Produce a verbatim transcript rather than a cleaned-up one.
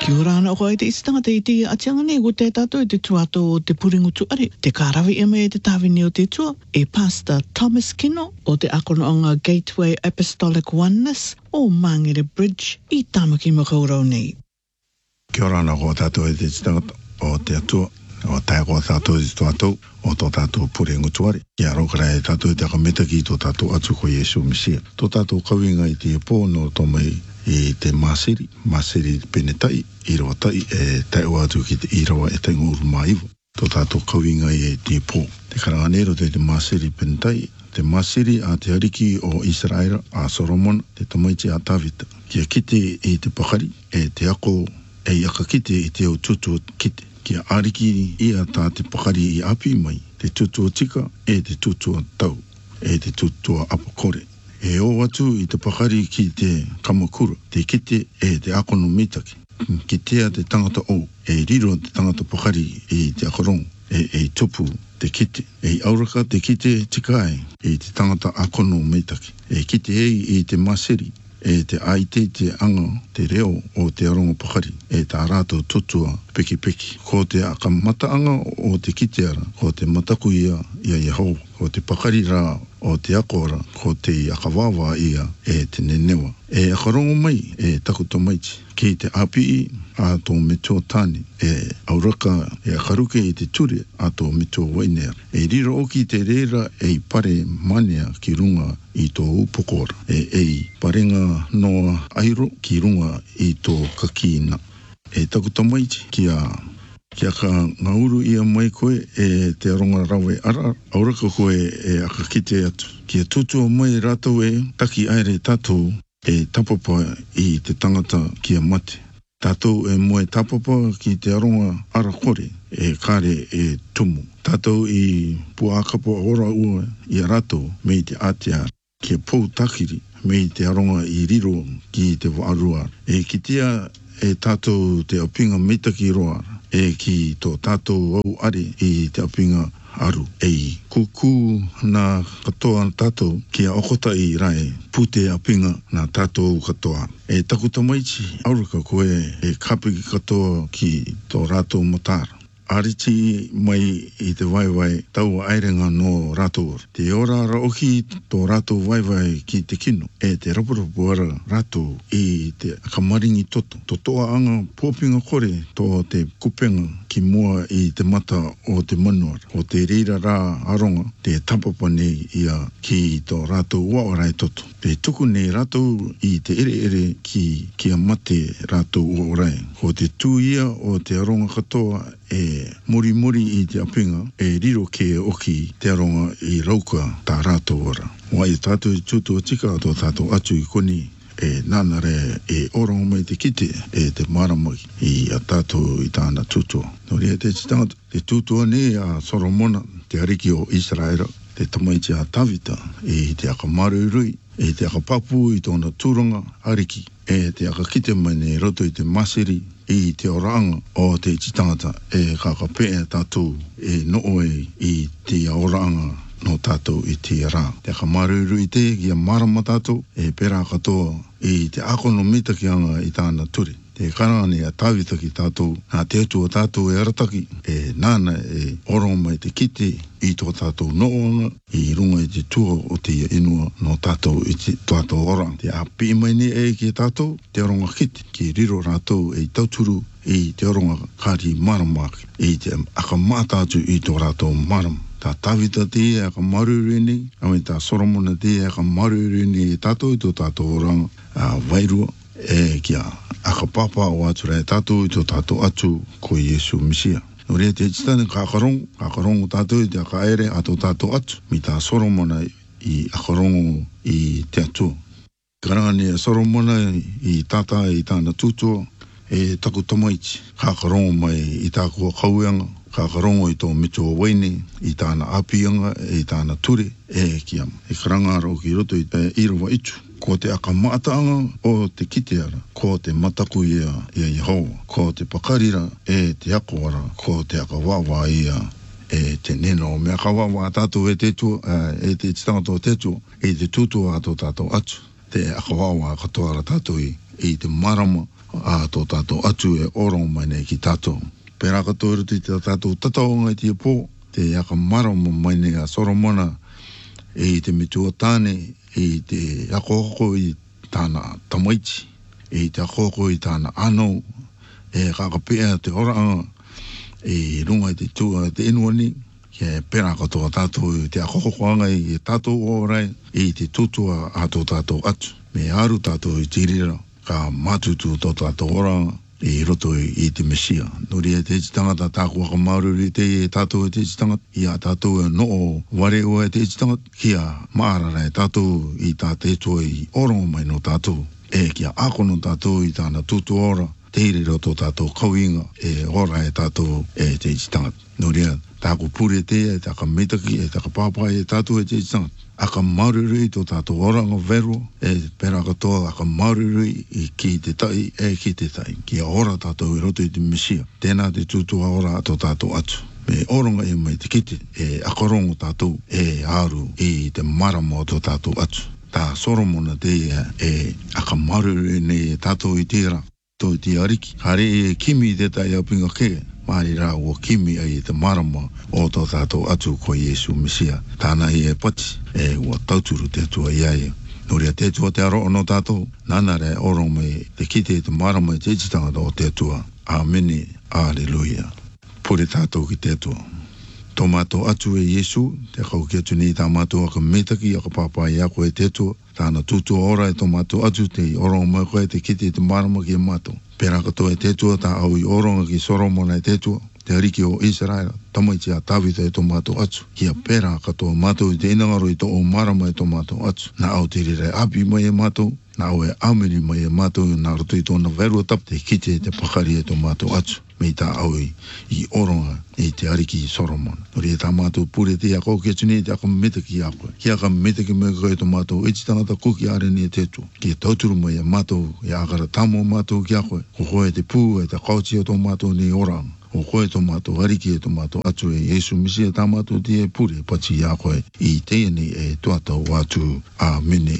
Kia ora ana koe te isitanga te iti a tianga nei ko te tātou e te tuato o te puringutu are. Te kārawi e mai e te tāwini o te tua e Pastor Thomas Kino o te akonoanga Gateway Apostolic Oneness o Mangere Bridge i Tamaki Makaurau nei. Kia ora ana ko tātou e te isitanga o te atua o tae ko tātou e te tuatou o tō tātou puringutu are. Kia rokara e tātou e te akameta ki tō tātou atu ko Yesu Misia. Tō tātou kawinga i te pō no tō mai i te masiri, masiri pene tai, i roa tai, e tai o atu ki te i roa e tai nguru maivu. Tō tātou kawinga i te pō. Te karanganero te te masiri pene tai, te masiri a te ariki o Israel a Solomon, te tamaiti a Tavita. Kia kite i te pakari, e te ako e aka kite i te o tutu kite. Kia ariki i a tā te pakari i api mai, te tutu tika e te tutu tau, e te tutu apokore. E o atu i te pakari ki te kamakura, te kite e te akono mitaki. Ki tea te tangata o, e riro te tangata pakari i te akarongo, e, e tupu te kite. E auraka te kite tikai i te tangata akono mitaki. E kite ei i te maseri, e te aite te anga te reo o te arongo pakari, e tā rātou tutua peki peki. Ko te akamata anga o te kite ara, ko te mataku ia ia Yehova, ko te pakari rā o te akora, ko te akawawa ia e te nenewa. E akarongo mai e takuto maiti, ki te api a tō meto tāne, e auraka e akaruke i te ture a tō meto wainea. E riro oki te reira e pare manea ki runga i tō upokora, e ei parenga noa airo ki runga i tō kakina. E takuto maiti ki a Kia ka ngauru ia mai koe e te aronga rawe ara, auraka koe e akakite atu. Kia tutua mai rātou e taki aere tātou e tapapa i te tangata kia mate. Tātou e moe tapapa ki te aronga ara kore e kare e tumu. Tātou i puakapo ora ua i a rātou mei te atea kia pou takiri mei te aronga i riro ki te waarua. E kitea e tātou te apinga mitaki roa. E ki tō tātou au are i te apinga aru. Ei kuku nā katoa tātou kia okota i rai pute apinga nā tātou katoa. E takuta maiti auraka koe e kapiki katoa ki tō rātou matara. Ariti mai i te waiwai tau airenga no rātou. Te ora ara oki tō rātou waiwai ki te kino. E te rapurapu ara rātou i te kamaringi toto. To toa anga pōpinga kore tō te kupenga ki mua i te mata o te manuara. O te reira rā aronga te tapapa nei ia ki tō rātou uawarai toto. Te tuku nei rātou i te ere ere ki kia mate rātou uawarai. Ko te tūia o te aronga katoa e muri muri i te apinga, e riro ke oki te aronga i rauka tā rātou ora. Wai tātou i tūtua tika tō tātou atu i koni, e nānare e orongo mai te kite, e te maramai i a tātou i tāna tūtua. No rea te titanga, te tūtua ne a Solomona, te ariki o Israel, te tamaiti a Tavita, e te aka marurui, e te aka papu i tōna tūranga ariki, e te aka kite mai ne roto i te masiri, i te oranga o te titangata e kakapea tātou e nooe i te oranga no tātou i te rā. Te kamaruru i te kia marama tātou e pera katoa i te akono mitakianga i tāna ture. Te karane a tāwita ki tātou, nā te atua tātou e arataki, e nāna e oronga mai te kite i tō tātou noonga, i runga i te tua o te inua no tātou i te tātou oranga. Te api mai ne e ki tātou, te oronga kite, ki riro rātou e tauturu i te oronga kāri maramaki, i te akamātātu i tō rātou maram. Tā tāwita te e aka marurene, ame tā Solomona te e aka marurene i tātou i tō tātou oranga a wairua, e kia aka papa o atu rai tātou i tō tātou atu ko Yesu Misia. No rea te titane kākarongo, kākarongo tātou i te aka aere a tō tātou atu, mi tā Solomona i akarongo i te atua. Karangane Solomona i tātā i tāna tūtua, e taku tamaiti, kākarongo mai i tā kua kaueanga, kākarongo i tō mito waine, i tāna apianga, i tāna ture, e kiam. E karangaro ki roto i te irawa itu. Ko te akamataanga o te kiteara, ko te mataku ia ia Yehova, ko te pakarira e te akoara, ko te akawawa ia e te neno. Me akawawa tātou e te tu, e te titangato te tu, e te tutua ato tātou atu. Te akawawa katoara tātou i, i te marama a tō tātou atu e orong mai nei ki tātou. Pērā katoa rutu i te tātou tataonga i te pō, te aka marama mai nei a Soromona e te mitua tāne, e te akoko i tāna tamaiti, e te akoko i tāna anō, e kakapea te oranga, e runga i te tua te inuani, ke pērā katoa tātou i te akokoanga i tātou orai, e te tutua a tō tātou atu. Me aru tātou i tirira, ka matutu tō tātou oranga, i roto i te Mesia. Nori e te iti tangata tāku waka maururi te e tātou e te iti tangata, i a tātou e noo ware o e te iti tangata, kia maarara e tātou i tā te tua i orongo mai no tātou, e kia akono tātou i tāna tutu ora, te iri roto tātou kauinga, e ora e tātou e te iti tangata. Nori e tāku pure te e taka metaki, e taka pāpai e tātou e te iti tangata. Aka maururi tō tātou oranga veru, e pērā katoa aka maururi i ki te tai, e ki te tai. Kia ora tātou i roto i te Mesia. Tēnā te tutua ora tō tātou atu. Me oronga e mai te kite, e akarongo tātou, e aru i te marama o tō tātou atu. Tā Soromona te e aka maururi nei tātou i tērā, tō i te ariki. Hare e kimi te tai au pinga ke, Māri rā ua kimi ai te marama o tō tātou atu ko Iesu Mesia. Tāna i e pati, e ua tauturu te atua i ai. Nori a te atua te aro no tātou, nana re orong me te kite te marama i te ititangata o te atua. Āmene, aleluia. Pore tātou ki te atua. Tō mātou atu e Iesu, te kau ki atu nei tā mātou aka metaki, aka pāpai ako e te atua. Tāna tutua ora e tō mātou atu te orong mai koe te kite te marama ki e mātou. Pērā katoa e te tua tā au i oronga ki Soromona e te tua, te ariki o Israel, tamaiti a Tawita e tō mātou atu. Kia pērā katoa mātou i te inangaro i tō o marama e tō mātou atu. Nā au te rire api mai e mātou, nā au e amiri mai e mātou, nā roto i tōna verua tap te kite te pakari e tō mātou atu. Mei tā au i, i oronga i te ariki i Soromona. Nori e tā mātou pure te ako ke tune te ako metaki a koe. Kia ka metaki mai koe tō mātou iti tangata kuki are ni e te tu. Kia tauturu mai e mātou i akara tamo mātou ki a koe. Ko koe te pū e te kauti o tō mātou ni oranga. Ko koe tō mātou hariki e tō mātou atu e Iesu Mesia tā mātou te e pure pati i a koe. I te ni e tuatau atu. Āmene.